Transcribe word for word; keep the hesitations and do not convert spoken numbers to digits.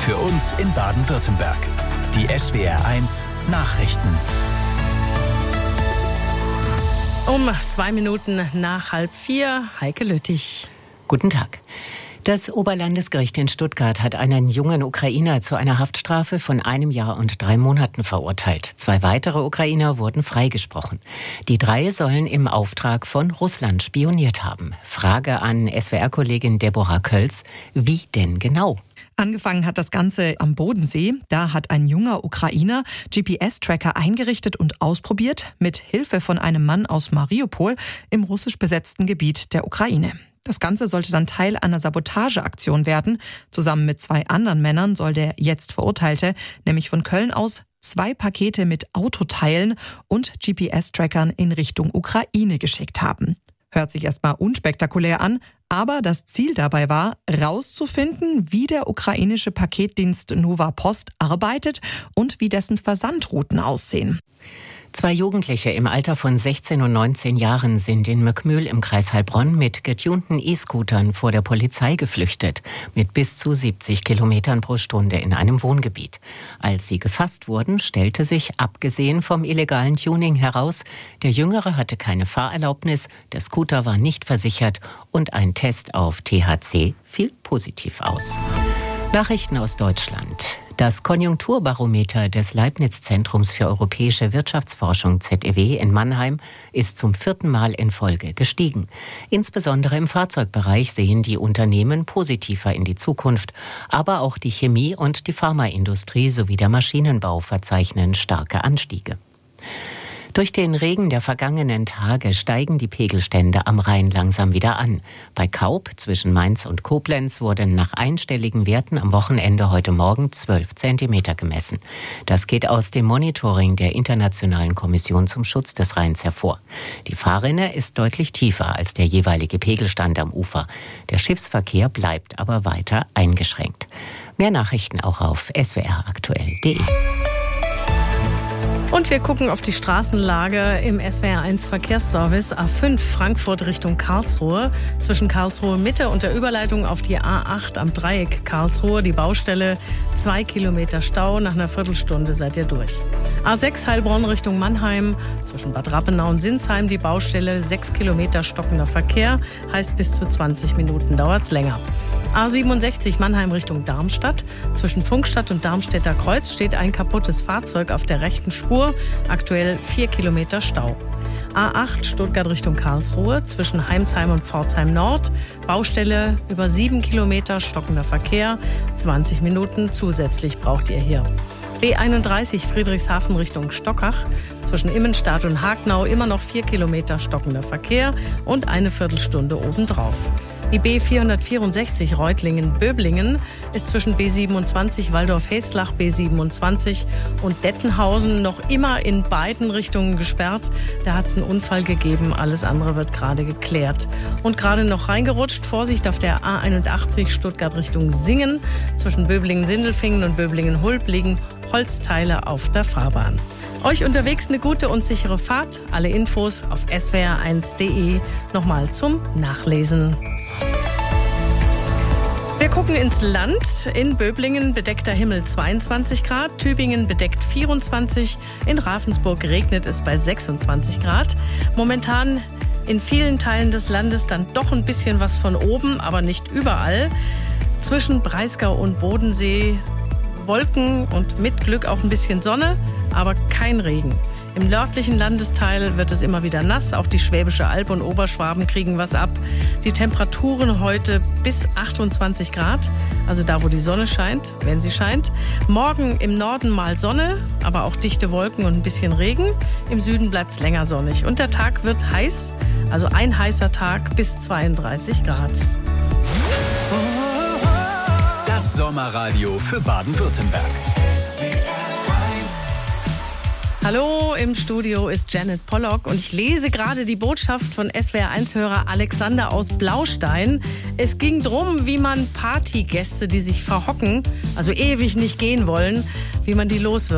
Für uns in Baden-Württemberg. Die S W R eins Nachrichten. Um zwei Minuten nach halb vier, Heike Lüttich. Guten Tag. Das Oberlandesgericht in Stuttgart hat einen jungen Ukrainer zu einer Haftstrafe von einem Jahr und drei Monaten verurteilt. Zwei weitere Ukrainer wurden freigesprochen. Die drei sollen im Auftrag von Russland spioniert haben. Frage an S W R-Kollegin Deborah Kölz. Wie denn genau? Angefangen hat das Ganze am Bodensee. Da hat ein junger Ukrainer G P S-Tracker eingerichtet und ausprobiert, mit Hilfe von einem Mann aus Mariupol im russisch besetzten Gebiet der Ukraine. Das Ganze sollte dann Teil einer Sabotageaktion werden. Zusammen mit zwei anderen Männern soll der jetzt Verurteilte nämlich von Köln aus zwei Pakete mit Autoteilen und G P S-Trackern in Richtung Ukraine geschickt haben. Hört sich erstmal unspektakulär an, aber das Ziel dabei war, rauszufinden, wie der ukrainische Paketdienst Nova Post arbeitet und wie dessen Versandrouten aussehen. Zwei Jugendliche im Alter von sechzehn und neunzehn Jahren sind in Möckmühl im Kreis Heilbronn mit getunten E-Scootern vor der Polizei geflüchtet, mit bis zu siebzig Kilometern pro Stunde in einem Wohngebiet. Als sie gefasst wurden, stellte sich, abgesehen vom illegalen Tuning, heraus, der Jüngere hatte keine Fahrerlaubnis, der Scooter war nicht versichert und ein Test auf T H C fiel positiv aus. Nachrichten aus Deutschland. Das Konjunkturbarometer des Leibniz-Zentrums für europäische Wirtschaftsforschung Z E W in Mannheim ist zum vierten Mal in Folge gestiegen. Insbesondere im Fahrzeugbereich sehen die Unternehmen positiver in die Zukunft. Aber auch die Chemie- und die Pharmaindustrie sowie der Maschinenbau verzeichnen starke Anstiege. Durch den Regen der vergangenen Tage steigen die Pegelstände am Rhein langsam wieder an. Bei Kaub zwischen Mainz und Koblenz wurden nach einstelligen Werten am Wochenende heute Morgen zwölf Zentimeter gemessen. Das geht aus dem Monitoring der Internationalen Kommission zum Schutz des Rheins hervor. Die Fahrrinne ist deutlich tiefer als der jeweilige Pegelstand am Ufer. Der Schiffsverkehr bleibt aber weiter eingeschränkt. Mehr Nachrichten auch auf s w r aktuell punkt d e. Und wir gucken auf die Straßenlage im S W R eins Verkehrsservice A fünf Frankfurt Richtung Karlsruhe. Zwischen Karlsruhe Mitte und der Überleitung auf die A acht am Dreieck Karlsruhe. Die Baustelle, zwei Kilometer Stau. Nach einer Viertelstunde seid ihr durch. A sechs Heilbronn Richtung Mannheim. Zwischen Bad Rappenau und Sinsheim die Baustelle, sechs Kilometer stockender Verkehr. Heißt, bis zu zwanzig Minuten dauert's länger. A siebenundsechzig Mannheim Richtung Darmstadt. Zwischen Funkstadt und Darmstädter Kreuz steht ein kaputtes Fahrzeug auf der rechten Spur. Aktuell vier Kilometer Stau. A acht Stuttgart Richtung Karlsruhe. Zwischen Heimsheim und Pforzheim Nord. Baustelle über sieben Kilometer stockender Verkehr. zwanzig Minuten zusätzlich braucht ihr hier. B einunddreißig Friedrichshafen Richtung Stockach. Zwischen Immenstadt und Hagnau immer noch vier Kilometer stockender Verkehr und eine Viertelstunde obendrauf. Die B vierhundertvierundsechzig Reutlingen-Böblingen ist zwischen B siebenundzwanzig Waldorf-Heslach, B siebenundzwanzig und Dettenhausen noch immer in beiden Richtungen gesperrt. Da hat es einen Unfall gegeben, alles andere wird gerade geklärt. Und gerade noch reingerutscht, Vorsicht auf der A einundachtzig Stuttgart Richtung Singen. Zwischen Böblingen-Sindelfingen und Böblingen-Hulb liegen Holzteile auf der Fahrbahn. Euch unterwegs eine gute und sichere Fahrt. Alle Infos auf s w r eins punkt d e. Nochmal zum Nachlesen. Wir gucken ins Land. In Böblingen bedeckter Himmel zweiundzwanzig Grad, Tübingen bedeckt vierundzwanzig, in Ravensburg regnet es bei sechsundzwanzig Grad. Momentan in vielen Teilen des Landes dann doch ein bisschen was von oben, aber nicht überall. Zwischen Breisgau und Bodensee Wolken und mit Glück auch ein bisschen Sonne, aber kein Regen. Im nördlichen Landesteil wird es immer wieder nass. Auch die Schwäbische Alb und Oberschwaben kriegen was ab. Die Temperaturen heute bis achtundzwanzig Grad, also da, wo die Sonne scheint, wenn sie scheint. Morgen im Norden mal Sonne, aber auch dichte Wolken und ein bisschen Regen. Im Süden bleibt es länger sonnig. Und der Tag wird heiß, also ein heißer Tag bis zweiunddreißig Grad. Das Sommerradio für Baden-Württemberg. Hallo, im Studio ist Janet Pollock und ich lese gerade die Botschaft von S W R eins-Hörer Alexander aus Blaustein. Es ging drum, wie man Partygäste, die sich verhocken, also ewig nicht gehen wollen, wie man die los wird.